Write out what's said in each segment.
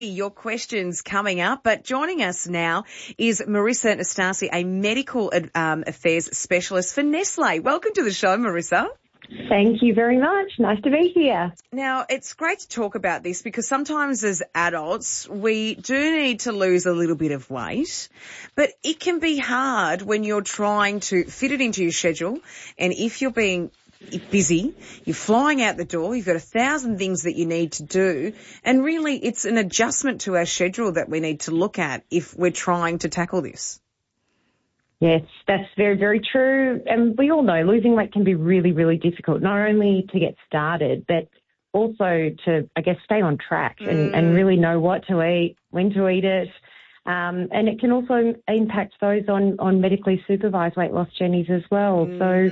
Your questions coming up, but joining us now is Marissa Nastasi, a medical affairs specialist for Nestle. Welcome to the show, Marissa. Thank you very much. Nice to be here. Now, it's great to talk about this because sometimes as adults, we do need to lose a little bit of weight, but it can be hard when you're trying to fit it into your schedule, and if you're being busy, you're flying out the door, you've got 1,000 things that you need to do, and really it's an adjustment to our schedule that we need to look at if we're trying to tackle this. Yes, that's very, very true. And we all know losing weight can be really, really difficult, not only to get started, but also to, I guess, stay on track and really know what to eat, when to eat it. And it can also impact those on medically supervised weight loss journeys as well. So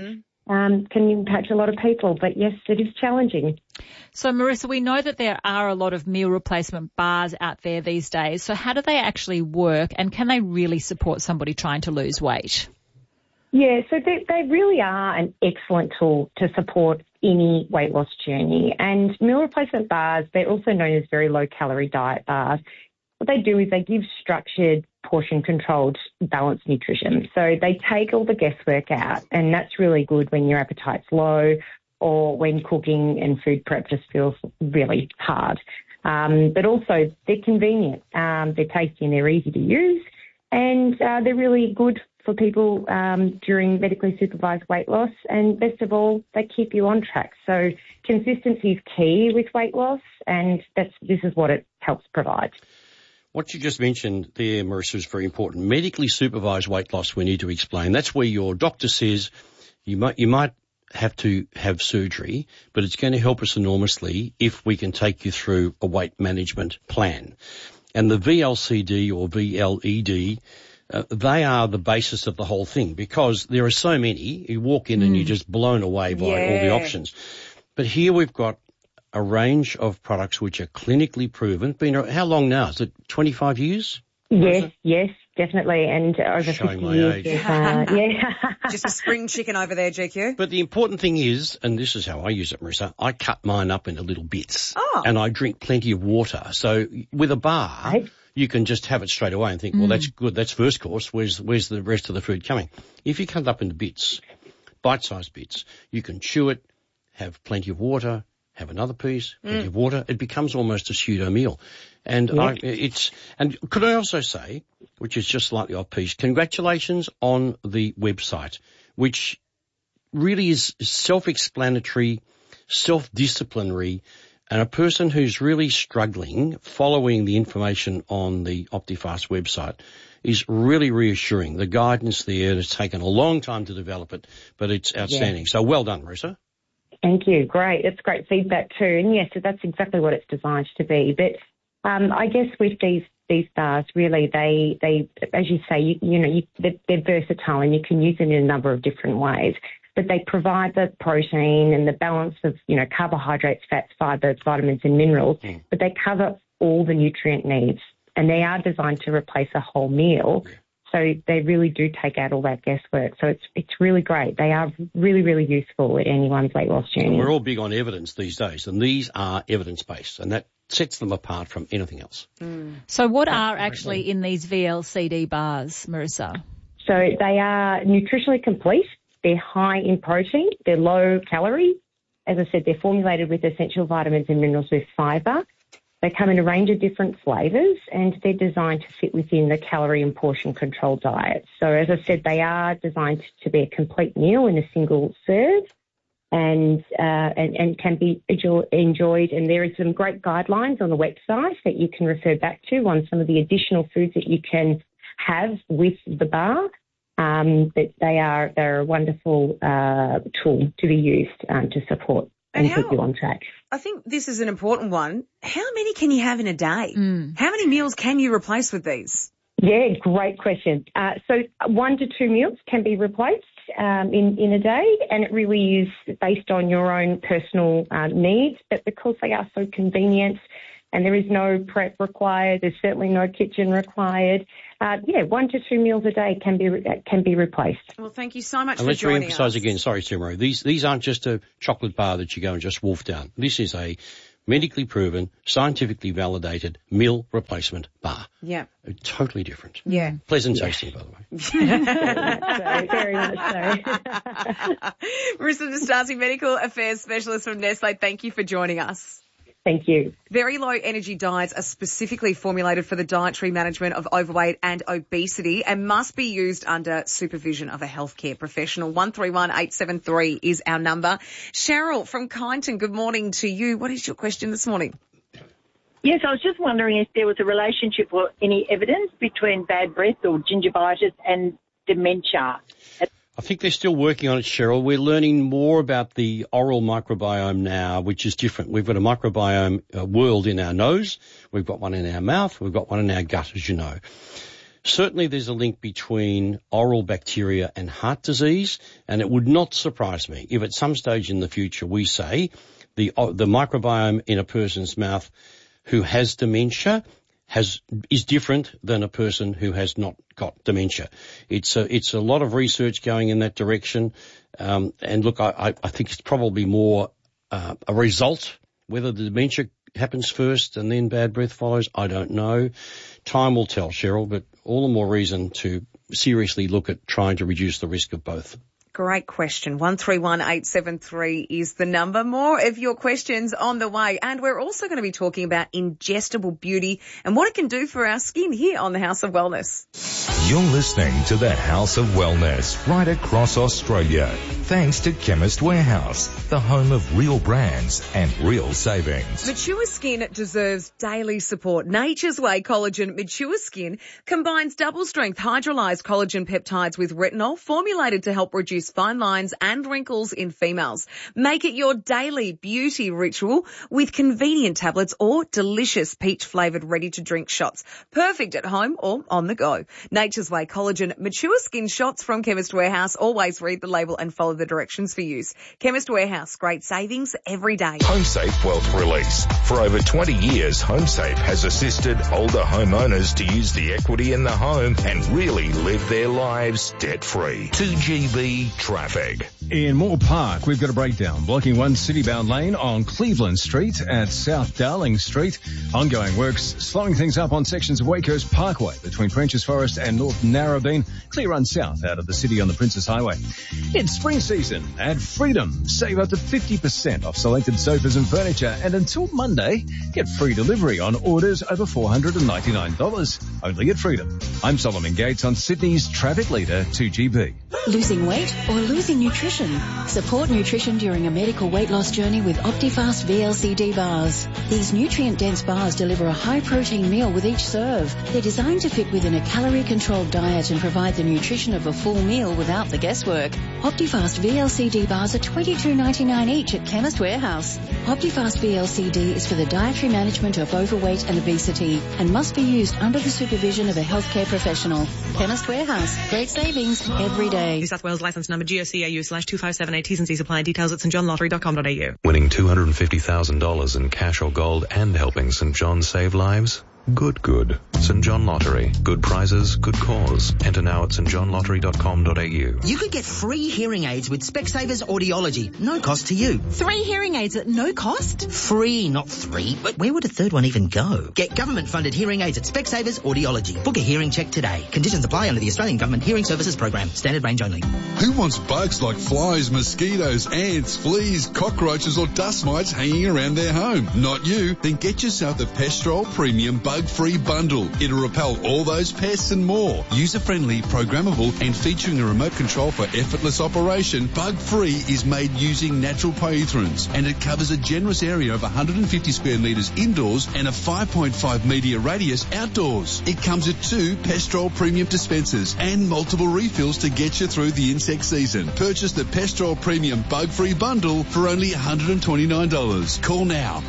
can impact a lot of people, but yes, it is challenging. So, Marissa, we know that there are a lot of meal replacement bars out there these days. So how do they actually work, and can they really support somebody trying to lose weight? Yeah, so they really are an excellent tool to support any weight loss journey. And meal replacement bars, they're also known as very low-calorie diet bars. What they do is they give structured, portion-controlled, balanced nutrition. So they take all the guesswork out, and that's really good when your appetite's low or when cooking and food prep just feels really hard. But also they're convenient, they're tasty and they're easy to use, and they're really good for people during medically supervised weight loss. And best of all, they keep you on track. So consistency is key with weight loss, and this is what it helps provide. What you just mentioned there, Marissa, is very important. Medically supervised weight loss, we need to explain. That's where your doctor says you might have to have surgery, but it's going to help us enormously if we can take you through a weight management plan. And the VLCD or VLED, they are the basis of the whole thing, because there are so many. You walk in and you're just blown away by all the options. But here we've got a range of products which are clinically proven. How long now? Is it 25 years? Yes, definitely. And over Showing 50 my years. age. Just a spring chicken over there, GQ. But the important thing is, and this is how I use it, Marissa, I cut mine up into little bits. Oh. And I drink plenty of water. So with a bar, you can just have it straight away and think, well, that's good. That's first course. Where's the rest of the food coming? If you cut it up into bits, bite-sized bits, you can chew it, have plenty of water, have another piece, plenty of water. It becomes almost a pseudo meal. And and could I also say, which is just slightly off piece, congratulations on the website, which really is self-explanatory, self-disciplinary, and a person who's really struggling following the information on the Optifast website is really reassuring. The guidance there has taken a long time to develop it, but it's outstanding. So well done, Marissa. Thank you. Great. It's great feedback too. And yes, that's exactly what it's designed to be. But I guess with these bars, really, they as you say, they're versatile and you can use them in a number of different ways. But they provide the protein and the balance of, carbohydrates, fats, fibers, vitamins and minerals. But they cover all the nutrient needs, and they are designed to replace a whole meal. So they really do take out all that guesswork. So it's really great. They are really, really useful at anyone's weight loss journey. We're all big on evidence these days, and these are evidence-based, and that sets them apart from anything else. So what are actually in these VLCD bars, Marissa? So they are nutritionally complete. They're high in protein. They're low calorie. As I said, they're formulated with essential vitamins and minerals with fibre. They come in a range of different flavours, and they're designed to fit within the calorie and portion control diet. So as I said, they are designed to be a complete meal in a single serve, and can be enjoyed. And there are some great guidelines on the website that you can refer back to on some of the additional foods that you can have with the bar. But they're a wonderful tool to be used to support and keep you on track. I think this is an important one. How many can you have in a day? How many meals can you replace with these? Yeah, great question. So 1 to 2 meals can be replaced in a day, and it really is based on your own personal needs. But because they are so convenient and there is no prep required, there's certainly no kitchen required. 1 to 2 meals a day can be replaced. Well, thank you so much and for joining us. Let's re-emphasise again, sorry, Sue Marie, these aren't just a chocolate bar that you go and just wolf down. This is a medically proven, scientifically validated meal replacement bar. Yeah. Totally different. Yeah. Pleasant tasting, by the way. Very much so. Marissa Nastasi, Medical Affairs Specialist from Nestle, thank you for joining us. Thank you. Very low energy diets are specifically formulated for the dietary management of overweight and obesity and must be used under supervision of a healthcare professional. 131873 is our number. Cheryl from Kyneton, good morning to you. What is your question this morning? Yes, I was just wondering if there was a relationship or any evidence between bad breath or gingivitis and dementia. I think they're still working on it, Cheryl. We're learning more about the oral microbiome now, which is different. We've got a microbiome world in our nose. We've got one in our mouth. We've got one in our gut, as you know. Certainly there's a link between oral bacteria and heart disease, and it would not surprise me if at some stage in the future we say the microbiome in a person's mouth who has dementia is different than a person who has not got dementia. It's a lot of research going in that direction. And look, I think it's probably more a result. Whether the dementia happens first and then bad breath follows, I don't know. Time will tell, Cheryl, but all the more reason to seriously look at trying to reduce the risk of both. Great question. 131873 is the number. More of your questions on the way. And we're also going to be talking about ingestible beauty and what it can do for our skin here on the House of Wellness. You're listening to the House of Wellness right across Australia. Thanks to Chemist Warehouse, the home of real brands and real savings. Mature skin deserves daily support. Nature's Way Collagen Mature Skin combines double-strength hydrolyzed collagen peptides with retinol formulated to help reduce fine lines and wrinkles in females. Make it your daily beauty ritual with convenient tablets or delicious peach-flavoured ready-to-drink shots. Perfect at home or on the go. Nature's Way Collagen Mature Skin shots from Chemist Warehouse. Always read the label and follow the directions for use. Chemist Warehouse, great savings every day. HomeSafe Wealth Release. For over 20 years, HomeSafe has assisted older homeowners to use the equity in the home and really live their lives debt-free. 2GB traffic. In Moore Park, we've got a breakdown blocking one city-bound lane on Cleveland Street at South Darling Street. Ongoing works slowing things up on sections of Wakehurst Parkway between Prenches Forest and North Narrabeen. Clear run south out of the city on the Princess Highway. It's spring season at Freedom. Save up to 50% off selected sofas and furniture, and until Monday, get free delivery on orders over $499. Only at Freedom. I'm Solomon Gates on Sydney's traffic leader, 2GB. Losing weight or losing nutrition? Support nutrition during a medical weight loss journey with Optifast VLCD bars. These nutrient-dense bars deliver a high-protein meal with each serve. They're designed to fit within a calorie-controlled diet and provide the nutrition of a full meal without the guesswork. Optifast VLCD bars are $22.99 each at Chemist Warehouse. Optifast VLCD is for the dietary management of overweight and obesity and must be used under the supervision of a healthcare professional. Chemist Warehouse. Great savings every day. New South Wales licence number GOCAU/2578. T's and C's apply. Details at stjohnlottery.com.au. Winning $250,000 in cash or gold and helping St John save lives? Good. St John Lottery. Good prizes, good cause. Enter now at stjohnlottery.com.au. You could get free hearing aids with Specsavers Audiology. No cost to you. 3 hearing aids at no cost? Free, not 3. But where would a third one even go? Get government-funded hearing aids at Specsavers Audiology. Book a hearing check today. Conditions apply under the Australian Government Hearing Services Program. Standard range only. Who wants bugs like flies, mosquitoes, ants, fleas, cockroaches or dust mites hanging around their home? Not you. Then get yourself the Pestrol Premium Bug-Free Bundle. It'll repel all those pests and more. User-friendly, programmable and featuring a remote control for effortless operation, Bug-Free is made using natural pyrethrins and it covers a generous area of 150 square metres indoors and a 5.5 metre radius outdoors. It comes with 2 Pestrol Premium dispensers and multiple refills to get you through the insect season. Purchase the Pestrol Premium Bug-Free Bundle for only $129. Call now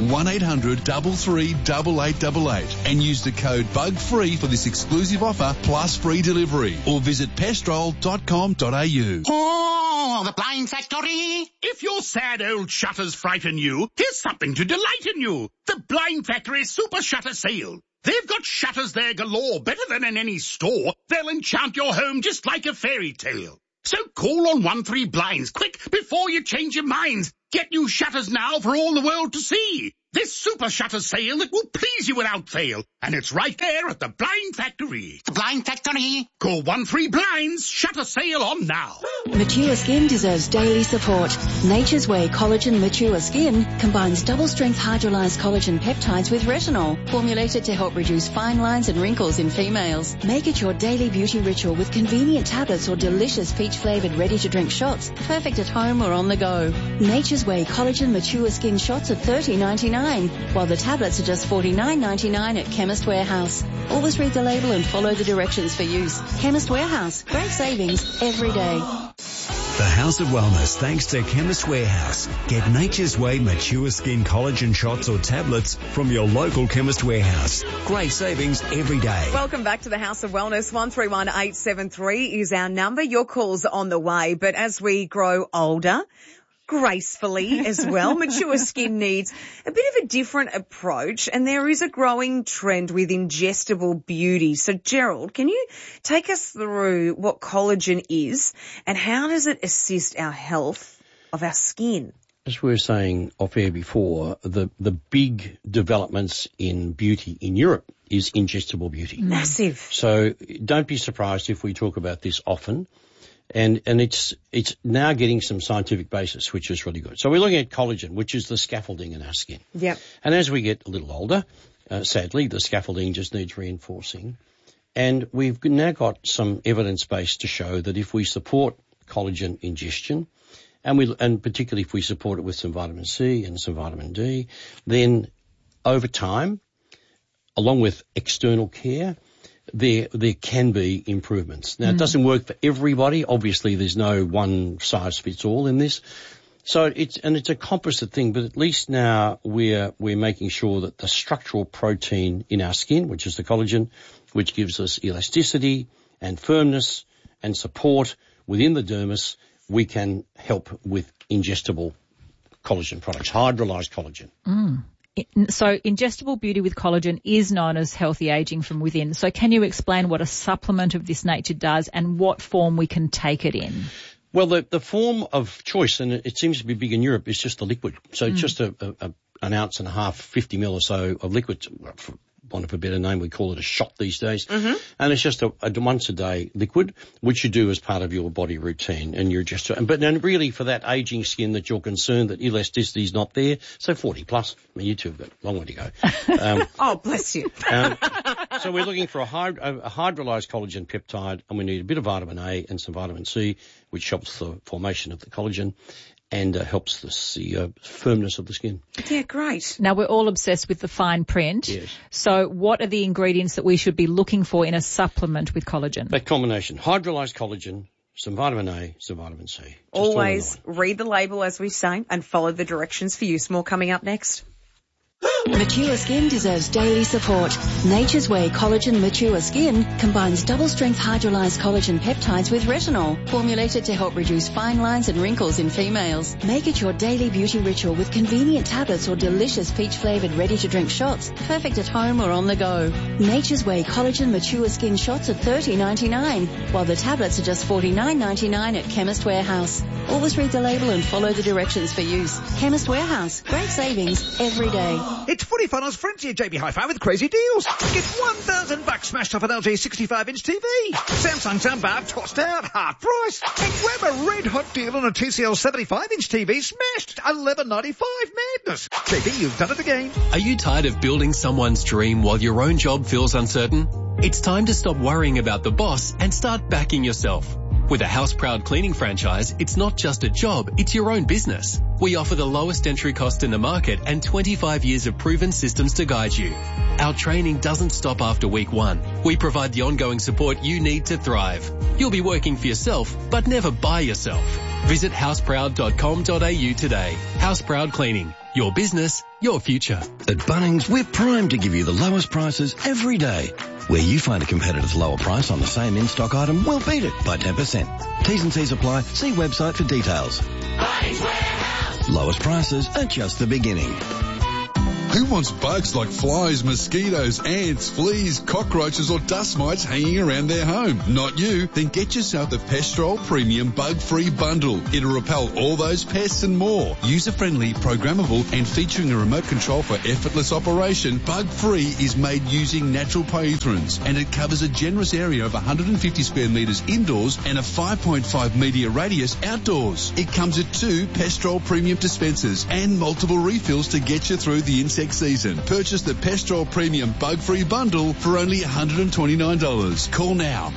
1-800-338888 and use the code BUGFREE for this exclusive offer plus free delivery or visit pestrol.com.au. Oh, the Blind Factory! If your sad old shutters frighten you, here's something to delight in you. The Blind Factory Super Shutter Sale. They've got shutters there galore, better than in any store. They'll enchant your home just like a fairy tale. So call on 13 Blinds, quick, before you change your minds. Get new shutters now for all the world to see. This super shutter sale that will please you without fail. And it's right there at the Blind Factory. The Blind Factory. Call 13Blinds. Shutter sale on now. Mature skin deserves daily support. Nature's Way Collagen Mature Skin combines double-strength hydrolyzed collagen peptides with retinol, formulated to help reduce fine lines and wrinkles in females. Make it your daily beauty ritual with convenient tablets or delicious peach-flavored ready-to-drink shots, perfect at home or on the go. Nature's Way Collagen Mature Skin shots are $30.99, while the tablets are just $49.99 at Chemist Warehouse. Always read the label and follow the directions for use. Chemist Warehouse. Great savings every day. The House of Wellness, thanks to Chemist Warehouse. Get Nature's Way Mature Skin Collagen shots or tablets from your local Chemist Warehouse. Great savings every day. Welcome back to the House of Wellness. 131873 is our number. Your call's on the way. But as we grow older, gracefully as well, mature skin needs a bit of a different approach, and there is a growing trend with ingestible beauty. So Gerald, can you take us through what collagen is and how does it assist our health of our skin? As we were saying off air before, the big developments in beauty in Europe is ingestible beauty. Massive. So don't be surprised if we talk about this often. And it's now getting some scientific basis, which is really good. So we're looking at collagen, which is the scaffolding in our skin. Yep. And as we get a little older, sadly, the scaffolding just needs reinforcing. And we've now got some evidence base to show that if we support collagen ingestion, and particularly if we support it with some vitamin C and some vitamin D, then over time, along with external care, there can be improvements. Now, it doesn't work for everybody. Obviously, there's no one size fits all in this. So it's a composite thing, but at least now we're making sure that the structural protein in our skin, which is the collagen, which gives us elasticity and firmness and support within the dermis, we can help with ingestible collagen products, hydrolyzed collagen. So ingestible beauty with collagen is known as healthy aging from within. So can you explain what a supplement of this nature does and what form we can take it in? Well, the form of choice, and it seems to be big in Europe, is just the liquid. So it's just an ounce and a half, 50 ml or so of liquid. For want of a better name, we call it a shot these days. And it's just a once a day liquid, which you do as part of your body routine. And you're just, but then really for that aging skin that you're concerned that elasticity is not there, so 40 plus. I mean, you two have got a long way to go. Oh, bless you. So we're looking for a hydrolyzed collagen peptide, and we need a bit of vitamin A and some vitamin C, which helps the formation of the collagen and helps the firmness of the skin. Yeah, great. Now, we're all obsessed with the fine print. Yes. So what are the ingredients that we should be looking for in a supplement with collagen? That combination, hydrolyzed collagen, some vitamin A, some vitamin C. Just always read the label, as we say, and follow the directions for use. More coming up next. Mature skin deserves daily support. Nature's Way Collagen Mature Skin combines double-strength hydrolyzed collagen peptides with retinol, formulated to help reduce fine lines and wrinkles in females. Make it your daily beauty ritual with convenient tablets or delicious peach-flavored ready-to-drink shots, perfect at home or on the go. Nature's Way Collagen Mature Skin shots are $30.99, while the tablets are just $49.99 at Chemist Warehouse. Always read the label and follow the directions for use. Chemist Warehouse. Great savings every day. It's Footy Funnels Frenzy at JB Hi-Fi with crazy deals. Get $1,000 smashed off an LG 65-inch TV. Samsung soundbar tossed out, half price. And grab a red-hot deal on a TCL 75-inch TV smashed. $11.95 madness. JB, you've done it again. Are you tired of building someone's dream while your own job feels uncertain? It's time to stop worrying about the boss and start backing yourself. With a Houseproud cleaning franchise, it's not just a job, it's your own business. We offer the lowest entry cost in the market and 25 years of proven systems to guide you. Our training doesn't stop after week 1. We provide the ongoing support you need to thrive. You'll be working for yourself, but never by yourself. Visit houseproud.com.au today. Houseproud Cleaning. Your business, your future. At Bunnings, we're primed to give you the lowest prices every day. Where you find a competitor's lower price on the same in-stock item, we'll beat it by 10%. T's and C's apply. See website for details. Bunnings Warehouse. Lowest prices are just the beginning. Who wants bugs like flies, mosquitoes, ants, fleas, cockroaches or dust mites hanging around their home? Not you. Then get yourself the Pestrol Premium Bug-Free Bundle. It'll repel all those pests and more. User-friendly, programmable and featuring a remote control for effortless operation, Bug-Free is made using natural pyrethrins and it covers a generous area of 150 square metres indoors and a 5.5 metre radius outdoors. It comes with 2 Pestrol Premium dispensers and multiple refills to get you through the insect season. Purchase the Pestrol Premium Bug-Free Bundle for only $129. Call now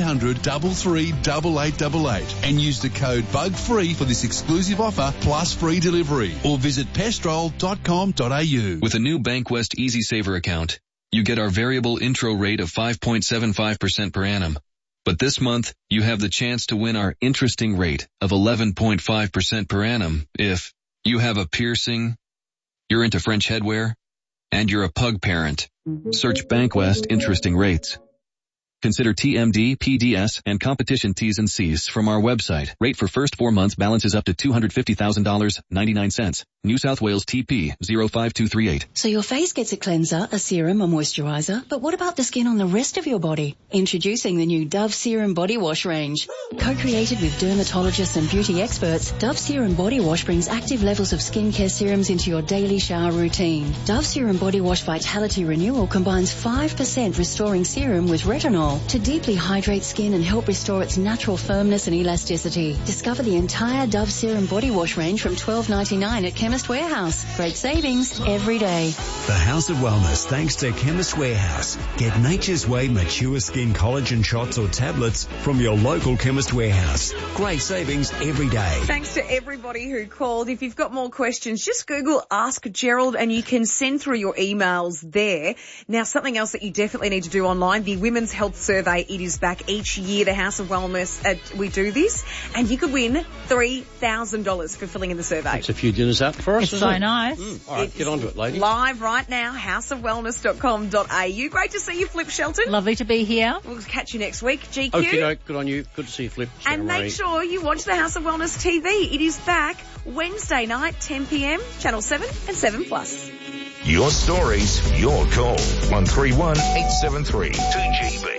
1-800-338888 and use the code BUGFREE for this exclusive offer plus free delivery or visit pestrol.com.au. With a new Bankwest Easy Saver account, you get our variable intro rate of 5.75% per annum. But this month, you have the chance to win our interesting rate of 11.5% per annum if you have a piercing, you're into French headwear, and you're a pug parent. Search Bankwest Interesting Rates. Consider TMD, PDS, and competition T's and C's from our website. Rate for first 4 months balances up to $250,000, 99 cents. New South Wales TP 05238. So your face gets a cleanser, a serum, a moisturiser, but what about the skin on the rest of your body? Introducing the new Dove Serum Body Wash range. Co-created with dermatologists and beauty experts, Dove Serum Body Wash brings active levels of skincare serums into your daily shower routine. Dove Serum Body Wash Vitality Renewal combines 5% restoring serum with retinol to deeply hydrate skin and help restore its natural firmness and elasticity. Discover the entire Dove Serum Body Wash range from $12.99 at Chemist Warehouse. Great savings every day. The House of Wellness, thanks to Chemist Warehouse. Get Nature's Way Mature Skin Collagen Shots or Tablets from your local Chemist Warehouse. Great savings every day. Thanks to everybody who called. If you've got more questions, just Google Ask Gerald and you can send through your emails there. Now, something else that you definitely need to do online, the Women's Health Survey. It is back each year, the House of Wellness. We do this, and you could win $3,000 for filling in the survey. It's a few dinners out for us. It's so nice. All right, get on to it, lady. Live right now, houseofwellness.com.au. Great to see you, Flip Shelton. Lovely to be here. We'll catch you next week. GQ. Okay, good on you. Good to see you, Flip. And make sure you watch the House of Wellness TV. It is back Wednesday night, 10 p.m, Channel 7 and 7+. Your stories, your call. 131 873 2GB.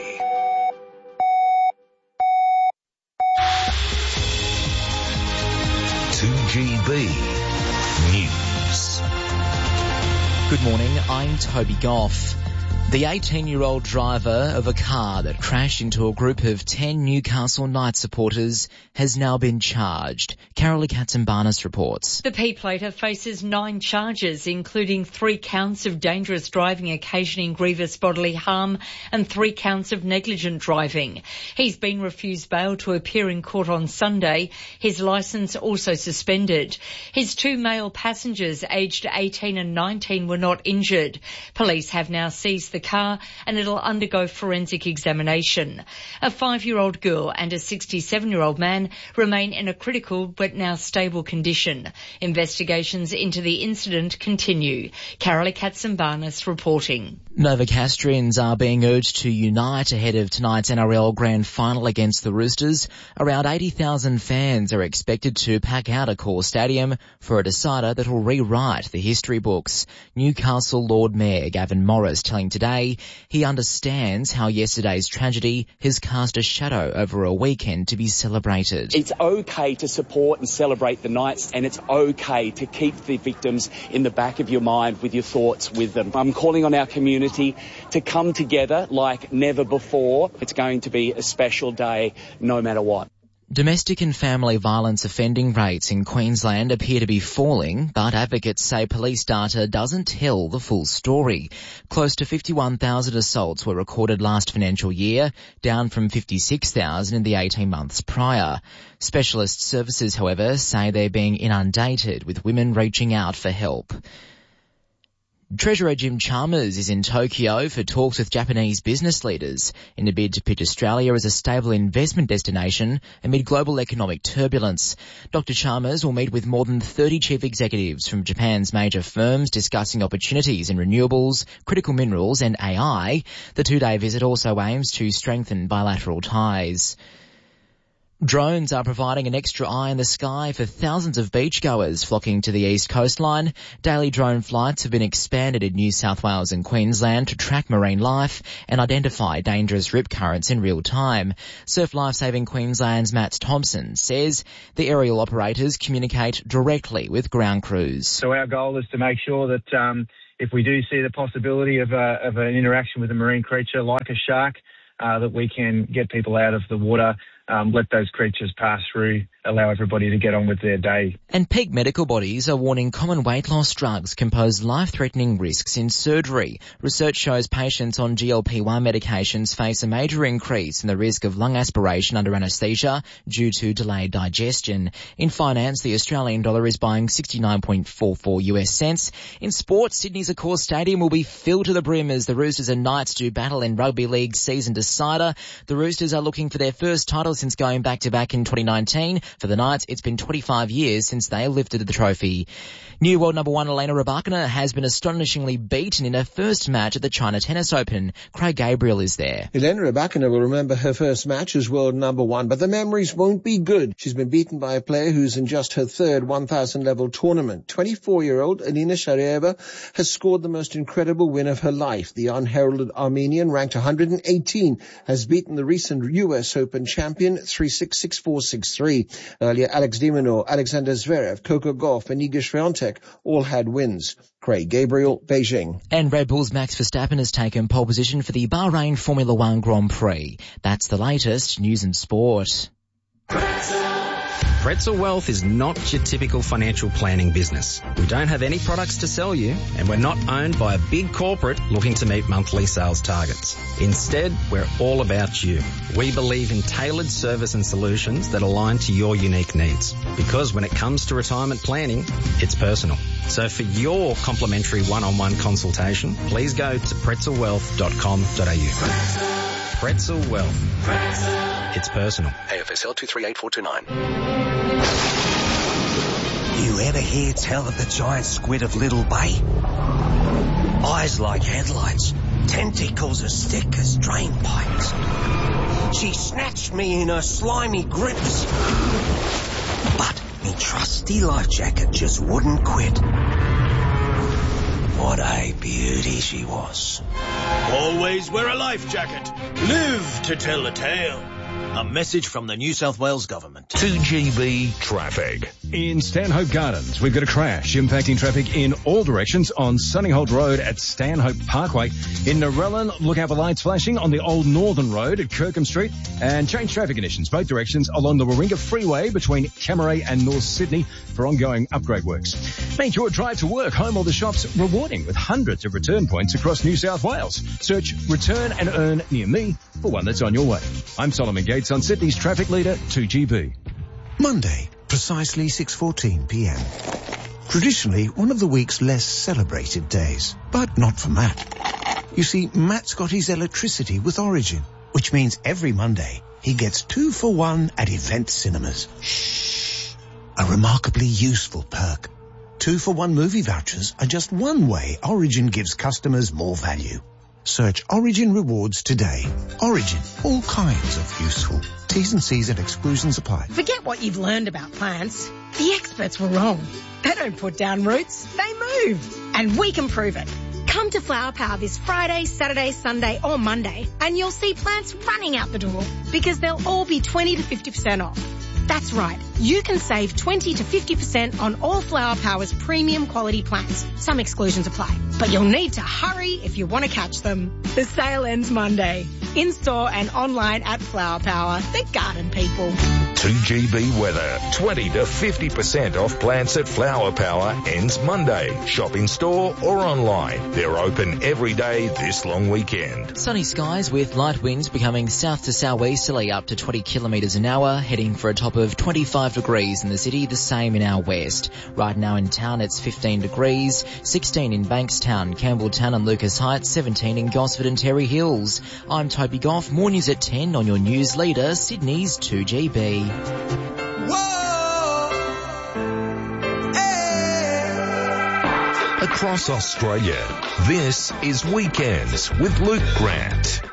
GB News. Good morning, I'm Toby Goff. The 18-year-old driver of a car that crashed into a group of 10 Newcastle Knights supporters has now been charged. Carolee Katsimbarnis reports. The P-plater faces 9 charges, including 3 counts of dangerous driving occasioning grievous bodily harm and 3 counts of negligent driving. He's been refused bail to appear in court on Sunday. His licence also suspended. His 2 male passengers, aged 18 and 19, were not injured. Police have now seized the car and it'll undergo forensic examination. A 5-year-old girl and a 67-year-old man remain in a critical but now stable condition. Investigations into the incident continue. Carolee Katsimbarnis reporting. Novocastrians are being urged to unite ahead of tonight's NRL Grand Final against the Roosters. Around 80,000 fans are expected to pack out Accor Stadium for a decider that will rewrite the history books. Newcastle Lord Mayor Gavin Morris telling Today he understands how yesterday's tragedy has cast a shadow over a weekend to be celebrated. It's okay to support and celebrate the Knights, and it's okay to keep the victims in the back of your mind with your thoughts with them. I'm calling on our community to come together like never before. It's going to be a special day no matter what. Domestic and family violence offending rates in Queensland appear to be falling, but advocates say police data doesn't tell the full story. Close to 51,000 assaults were recorded last financial year, down from 56,000 in the 18 months prior. Specialist services, however, say they're being inundated with women reaching out for help. Treasurer Jim Chalmers is in Tokyo for talks with Japanese business leaders in a bid to pitch Australia as a stable investment destination amid global economic turbulence. Dr. Chalmers will meet with more than 30 chief executives from Japan's major firms discussing opportunities in renewables, critical minerals and AI. The 2-day visit also aims to strengthen bilateral ties. Drones are providing an extra eye in the sky for thousands of beachgoers flocking to the east coastline. Daily drone flights have been expanded in New South Wales and Queensland to track marine life and identify dangerous rip currents in real time. Surf Lifesaving Queensland's Matt Thompson says the aerial operators communicate directly with ground crews. So our goal is to make sure that if we do see the possibility of an interaction with a marine creature like a shark, that we can get people out of the water, let those creatures pass through, allow everybody to get on with their day. And peak medical bodies are warning common weight loss drugs can pose life-threatening risks in surgery. Research shows patients on GLP-1 medications face a major increase in the risk of lung aspiration under anaesthesia due to delayed digestion. In finance, the Australian dollar is buying 69.44 US cents. In sports, Sydney's Accor Stadium will be filled to the brim as the Roosters and Knights do battle in Rugby League season decider. The Roosters are looking for their first title since going back-to-back in 2019. For the Knights, it's been 25 years since they lifted the trophy. New world number one Elena Rybakina has been astonishingly beaten in her first match at the China Tennis Open. Craig Gabriel is there. Elena Rybakina will remember her first match as world number one, but the memories won't be good. She's been beaten by a player who's in just her third 1,000 level tournament. 24-year-old Alina Sharaeva has scored the most incredible win of her life. The unheralded Armenian, ranked 118, has beaten the recent US Open champion 3-6, 6-4, 6-3. Earlier, Alex de Minaur, Alexander Zverev, Coco Gauff and Iga Swiatek all had wins. Craig Gabriel, Beijing. And Red Bull's Max Verstappen has taken pole position for the Bahrain Formula One Grand Prix. That's the latest news and sport. Pretzel Wealth is not your typical financial planning business. We don't have any products to sell you, and we're not owned by a big corporate looking to meet monthly sales targets. Instead, we're all about you. We believe in tailored service and solutions that align to your unique needs. Because when it comes to retirement planning, it's personal. So for your complimentary one-on-one consultation, please go to pretzelwealth.com.au. Pretzel Wealth. It's personal. AFSL 238429. You ever hear tell of the giant squid of Little Bay? Eyes like headlights, tentacles as thick as drain pipes. She snatched me in her slimy grips. But me trusty life jacket just wouldn't quit. What a beauty she was. Always wear a life jacket. Live to tell the tale. A message from the New South Wales Government. 2GB traffic. In Stanhope Gardens, we've got a crash impacting traffic in all directions on Sunnyholt Road at Stanhope Parkway. In Narellan, look out for lights flashing on the Old Northern Road at Kirkham Street, and change traffic conditions both directions along the Warringah Freeway between Camaray and North Sydney for ongoing upgrade works. Make your drive to work, home or the shops rewarding with hundreds of return points across New South Wales. Search Return and Earn near me for one that's on your way. I'm Solomon Gates on Sydney's traffic leader, 2GB. Monday, precisely 6:14 p.m. Traditionally one of the week's less celebrated days, but not for Matt. You see, Matt's got his electricity with Origin, which means every Monday he gets 2 for 1 at Event Cinemas. Shh! A remarkably useful perk. 2 for 1 movie vouchers are just one way Origin gives customers more value. Search Origin Rewards today. Origin, all kinds of useful. T's and C's and exclusions apply. Forget what you've learned about plants. The experts were wrong. They don't put down roots, they move. And we can prove it. Come to Flower Power this Friday, Saturday, Sunday or Monday and you'll see plants running out the door because they'll all be 20 to 50% off. That's right. You can save 20 to 50% on all Flower Power's premium quality plants. Some exclusions apply, but you'll need to hurry if you want to catch them. The sale ends Monday. In-store and online at Flower Power, the garden people. 2GB weather. 20 to 50% off plants at Flower Power ends Monday. Shop in store or online. They're open every day this long weekend. Sunny skies with light winds becoming south to southeasterly up to 20 kilometres an hour, heading for a top of 25 degrees in the city, the same in our west. Right now in town it's 15 degrees, 16 in Bankstown, Campbelltown and Lucas Heights, 17 in Gosford and Terry Hills. I'm Toby Goff. More news at 10 on your news leader, Sydney's 2GB. Across Australia, this is Weekends with Luke Grant.